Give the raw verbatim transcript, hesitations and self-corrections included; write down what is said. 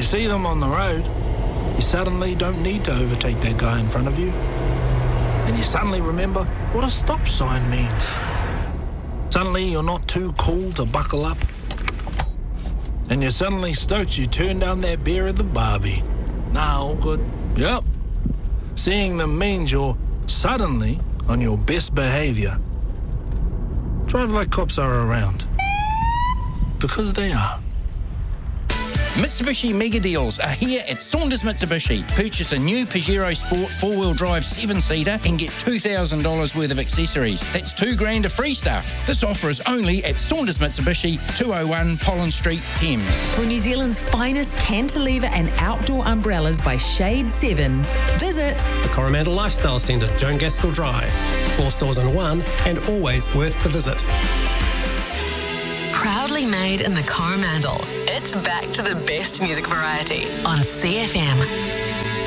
see them on the road, you suddenly don't need to overtake that guy in front of you. And you suddenly remember what a stop sign means. Suddenly you're not too cool to buckle up. And you're suddenly stoked you turned down that beer at the Barbie. Nah, all good. Yep. Seeing them means you're suddenly on your best behaviour. Drive like cops are around. Because they are. Mitsubishi Mega Deals are here at Saunders Mitsubishi. Purchase a new Pajero Sport four-wheel drive seven-seater and get two thousand dollars worth of accessories. That's two grand of free stuff. This offer is only at Saunders Mitsubishi, two oh one Pollen Street, Thames. For New Zealand's finest cantilever and outdoor umbrellas by Shade seven, visit the Coromandel Lifestyle Centre, Joan Gaskell Drive. Four stores in one and always worth the visit. Proudly made in the Coromandel. It's back to the best music variety on C F M.